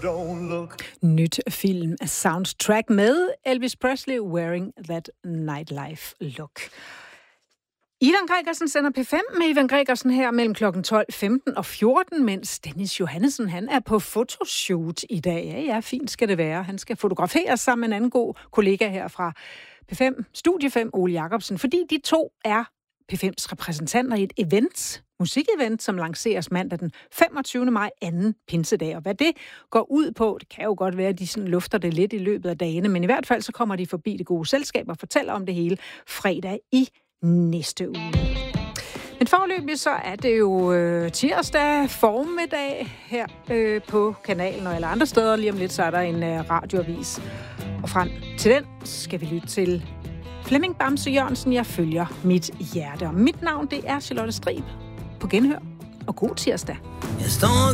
don't look. Nyt film soundtrack med Elvis Presley, Wearing That Nightlife Look. Ivan Gregersen sender P5 med Ivan Gregersen her mellem kl. 12:15 og 14, mens Dennis Johannessen, han er på fotoshoot i dag. Ja, fint skal det være. Han skal fotograferes sammen med en anden god kollega her fra P5, Studie 5, Ole Jacobsen, fordi de to er P5's repræsentanter i et event, musikevent, som lanceres mandag den 25. maj, anden pinsedag. Og hvad det går ud på, det kan jo godt være, at de sådan lufter det lidt i løbet af dagene, men i hvert fald så kommer de forbi Det Gode Selskab og fortæller om det hele fredag i næste uge. Men foreløbig så er det jo tirsdag formiddag her på kanalen og alle andre steder. Lige om lidt så er der en radioavis. Og frem til den skal vi lytte til Flemming Bamse Jørgensen, Jeg følger mit hjerte. Og mit navn, det er Charlotte Strib. På genhør og god tirsdag.